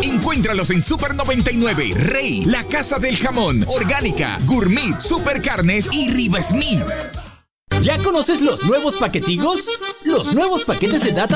Encuéntralos en Super 99, Rey, La Casa del Jamón, Orgánica, Gourmet, Super Carnes y Riva Smith. ¿Ya conoces los nuevos paquetigos? Los nuevos paquetes de data